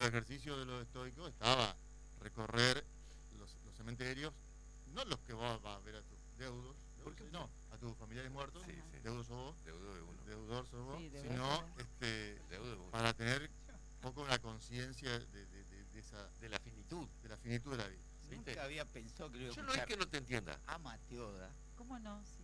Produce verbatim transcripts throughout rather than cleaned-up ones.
ejercicio de los estoicos estaba recorrer los, los cementerios, no los que vas a ver a tus deudos, Porque no, a tus familiares muertos, sí, sí. deudos sos vos, Deudo de uno. deudor sos vos, Sí, deudor sino sos vos. este, Deudo de uno. para tener un poco una conciencia de, de, de, de esa De la finitud. de la finitud de la vida. ¿Viste? Nunca había pensado que lo iba a Yo no es escuchar que no te entienda. a Mateoda. ¿Cómo no? Sí,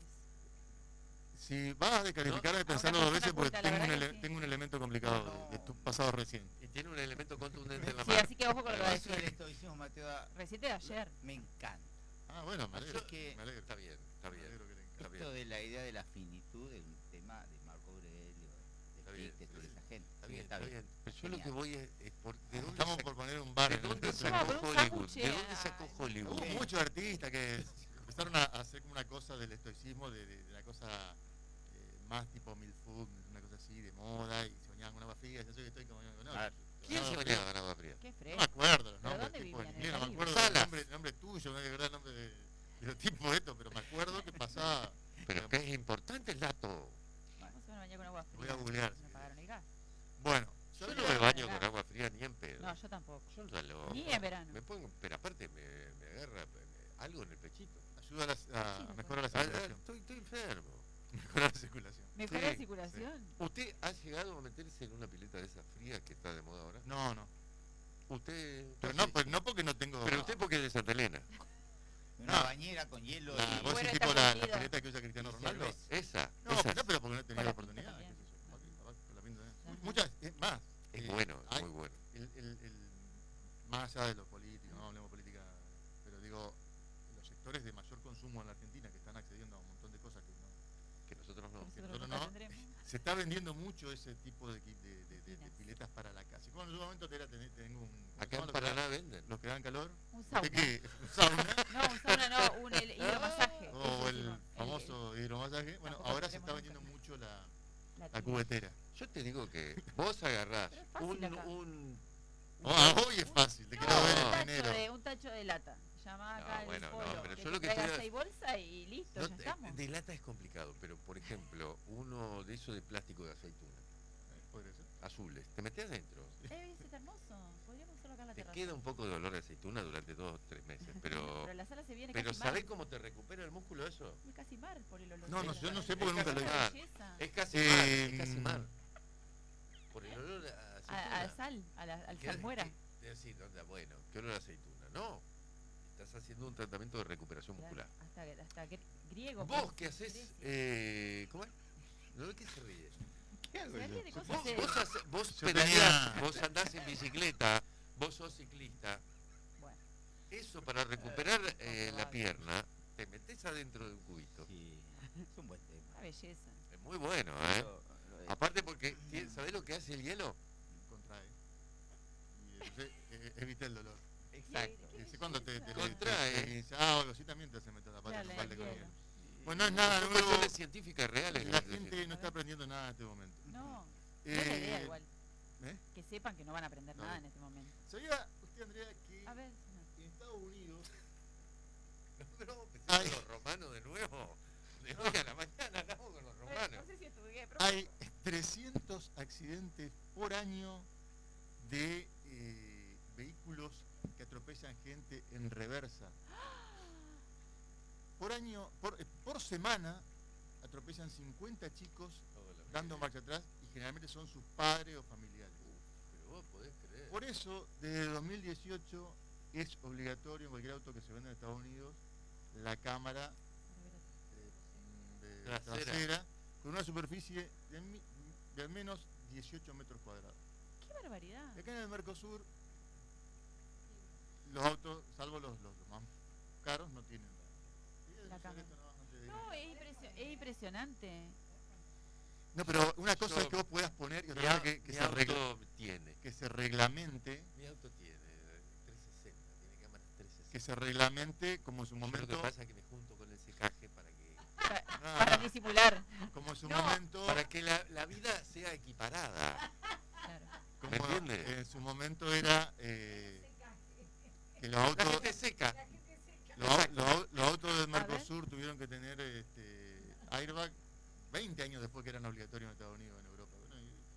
Si vas a descalificarme, No, pensarlo a una dos veces porque persona tengo culta, un, la ele verdad que sí. tengo un elemento complicado No. de, de tu pasado recién. Y tiene un elemento contundente en la sí, mano. así que ojo con lo que va a Eso del decir. estoicismo, Mateoda, Reciente de ayer. me encanta. Ah, bueno, me alegro. Así que me alegro. Está bien, está Me bien. alegro que le encante. Está esto bien. de la idea de la finitud es un tema de Marco Aurelio, Está de bien, Fichte, toda sí, esa gente. Está Sí, bien, está bien. Pero yo lo que Genial. voy es, es por, ¿de dónde Estamos sac- por poner un bar ¿De en dónde el sacó pero un Hollywood? sándwich, ¿De dónde sacó ay. Hollywood? Hubo muchos artistas que empezaron a hacer como una cosa del estoicismo, de, de, de la cosa eh, más tipo milfood, una cosa así de moda, y se bañaban con agua fría. Yo soy estoico, no, no, Ah, ¿Quién se bañaba con agua fría? Qué no fresco. me acuerdo los ¿Pero nombres, dónde tipo, vivían? en ¿En inglés, no el me Caribe? acuerdo el Salas. nombre, el nombre tuyo, no de verdad el nombre de, de los tipos de esto, pero me acuerdo que pasaba. Pero que es importante el dato. ¿Cómo se van a bañar con agua fría? Voy a googlear, ¿No si pagaron el gas? Bueno, Yo Sí, no sí, me sí, baño sí. con agua fría ni en pedo. No, yo tampoco. Yo no lo... Ni en verano. Me pongo, pero aparte me, me agarra eh, algo en el pechito. ayuda a, la, a, a mejorar la Ah, ah, circulación. estoy, estoy enfermo. Mejorar la circulación. ¿Mejora Sí, la circulación? ¿Usted ha llegado a meterse en una pileta de esas frías que está de moda ahora? No, no. Usted... Pero no, pues, no porque no tengo. Pero usted porque es de Santa Elena. Una No. bañera con hielo La, y... vos Bueno, decís está tipo la, la curtido. pileta que usa Cristiano Y Ronaldo. cerveza. Esa, No, esa. no, pero porque no he tenido Con la la pinta oportunidad. también. qué sé yo, Ajá. capaz- capaz con la pinta, ¿eh? Ajá. Muchas, es más. Es eh, bueno, es hay- muy bueno. El, el, el, más allá de los políticos, no hablemos política, pero digo, los sectores de mayor consumo en la Argentina que están accediendo a un montón de cosas que no. Que nosotros no. Nosotros nosotros nunca no. tendremos. Se está vendiendo mucho ese tipo de, de, de, de, de Piscinas. piletas para la casa. Y como en un momento te era, ten- tengo un. Acá en ¿cómo se llama? Los que Paraná dan- venden. Los que dan calor. Un ¿De sauna. qué? ¿Un sauna? No, un sauna no, un hel- hidromasaje. O Eso el hicimos. famoso hidromasaje. Bueno, tampoco ahora se tenemos está nunca. vendiendo mucho la, El- la la tina. cubetera. Yo te digo que vos agarrás Pero es fácil un, acá. un, Ah, hoy es fácil, te No, quiero ver un en tacho, enero. de, un tacho de lata. Llamá acá No, al bueno, no, polo. pero que yo te lo que traiga estoy- seis bolsas y listo, no, ya de, estamos. de lata es complicado, pero por ejemplo, uno de esos de plástico de aceituna, Eh, podría ser. azules, te metes adentro, Eh, está hermoso. Podríamos usarlo acá en la te terraza. queda un poco de olor a aceituna durante dos o tres meses, pero Pero la sala se viene pero casi ¿sabés mar. cómo te recupera el músculo eso? Y casi mar por el olor. No, no, de yo la no sé sala. porque nunca lo Es hice. casi Belleza. Es casi Eh, mar, es casi mar. Por el olor a aceituna. A, a sal, a la, al ¿Qué- salmuera. qué- decir, onda, bueno, ¿qué olor a aceituna? No, estás haciendo un tratamiento de recuperación Claro, muscular. hasta, hasta gr- griego. Vos parece, que haces, Grecia. eh, ¿cómo es? ¿No ves que se ríe? ¿Qué hago Se yo? ríe de cosas Vos, serias. vos, hace- vos Yo pedaleás, tenía- vos andás en bicicleta, vos sos ciclista. Bueno, Eso para recuperar eh, la comprobable. pierna, te metes adentro de un cubito. Sí, es un buen tema. una belleza. Es muy bueno, ¿eh? Lo- lo de- Aparte porque, tie- ¿sabés lo que hace el hielo? Contrae. Y entonces eh, evita el dolor. Exacto. Qué Y si cuando te, te, belleza. te- Contrae. te- te- ah, o algo así también te hace meter la pata Claro, en un la balde con hielo. hielo. Bueno, no es nada Son nuevo. cuestiones científicas reales. La es decir. gente no está aprendiendo nada en este momento. No, Eh, buena idea igual. ¿eh? Que sepan que no van a aprender No. nada en este momento. ¿Sabía usted, Andrea, que A ver, en Estados Unidos No, pero pensé Ay. con los romanos de nuevo. De hoy a la mañana hablamos con los romanos. no sé si estudié, pero hay trescientos accidentes por año de eh, vehículos que atropellan gente en reversa? Por año, por, eh, por semana atropellan cincuenta chicos dando marcha atrás y generalmente son sus padres o familiares. Pero vos podés creer. Por eso, desde dos mil dieciocho es obligatorio en cualquier auto que se venda en Estados Unidos la cámara eh, de Trasera. trasera con una superficie de, mi- de al menos dieciocho metros cuadrados. qué barbaridad. Y acá en el Mercosur, los autos, salvo los, los, los más caros, no tienen la, La cámara. esto no, antes de- No, es, impresio- es impresionante. No, pero una cosa Yo- es que vos puedas poner y Mi, otra cosa au- es que, que mi se arregla- auto tiene. que se reglamente, Mi auto tiene trescientos sesenta, tiene cámara trescientos sesenta. que se reglamente como en su Yo lo momento, que pasa es que me junto con el secaje para que Para, Ah. para disimular. como en su No. momento, para que la, la vida sea equiparada. Claro. como ¿Me entiende? en su momento era eh, que los La autos, gente seca. los, au- los au- los autos del A ver. Mercosur tuvieron que tener este, airbag veinte años después que eran obligatorios en Estados Unidos, en Europa. Bueno, y es cierto,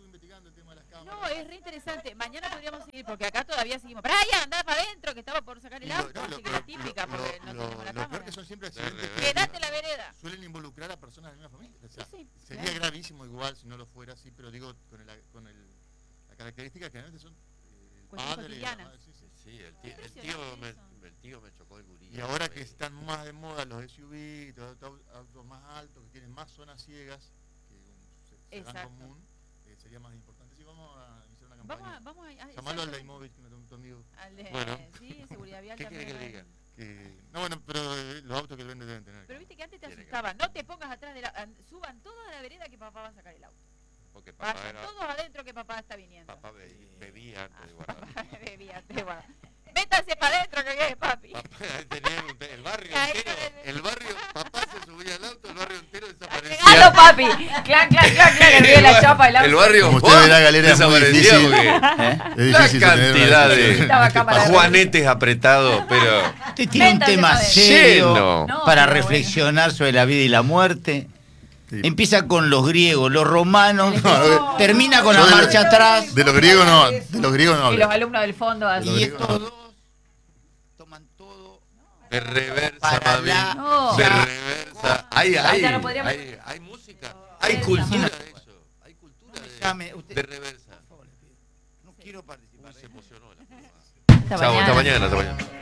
estuve investigando el tema de las cámaras. No, es re interesante. Mañana podríamos seguir, porque acá todavía seguimos. Brian, anda para adentro, que estaba por sacar el Y lo- auto. no, lo- así que la lo- típica, lo- porque no lo- tenemos la lo peor cámara. que son siempre De accidentes revés. que Quedate en la vereda. suelen involucrar a personas de la misma familia. O sea, Sí, sí, sería claro. gravísimo igual si no lo fuera así, pero digo, con, el, con el, la característica que generalmente son eh, el Cuestiones padre, la cotidianas. madre, sí, sí. Sí, el tío, el tío, Impresionante me, eso. el tío me chocó el gurí. Y ahora güey. que están más de moda los S U V, y todo, todo, autos más altos, que tienen más zonas ciegas que un se- sedán Exacto. común, eh, sería más importante. Sí, vamos a iniciar una campaña. Vamos a, vamos a, a- Llamalo al exacto. Leitmobil, que me tu amigo. Al de, Bueno. sí, seguridad vial ¿Qué también. quiere que le era- diga? Que, no, bueno, pero eh, los autos que lo venden deben tener. Pero viste que antes te Tiene que- asustaban. No te pongas atrás de la... an- Suban todos a la vereda que papá va a sacar el auto. Porque papá Vayan era. todos adentro que papá está viniendo. Papá be- bebía antes de guardar. Papá bebía, te guarda. Métanse para adentro que quede, papi. Papá tenía un te- el barrio Ahí entero. está. El barrio, papá se subía al auto, el barrio entero desaparecía. ¡Regalo, papi! ¡Clac, clac, clac, clac! El río la chapa, el auto. El barrio Como usted ve, la galera es muy desaparecía difícil. porque ¿Eh? Es la difícil sostener cantidad una- de Necesitaba cámara de juanetes apretados, pero Usted tiene un Métanse tema para adentro. serio Lleno. No, para pero reflexionar sobre la vida y la muerte. Sí. Empieza con los griegos, los romanos, No, a ver. termina con Yo la de- marcha atrás. De los griegos no, de los griegos no Y los hablo. alumnos del fondo así. Los Y griegos estos no. dos toman todo de reversa, para mami. la... No. De Ya. reversa. Hay, Ah, hay, ya no podríamos- hay, hay música, hay cultura de eso. Hay cultura No me de, llame, usted- de reversa. Por favor, le pido. No quiero participar. Uy, se emocionó la Hasta Chao, hasta mañana. mañana, hasta mañana.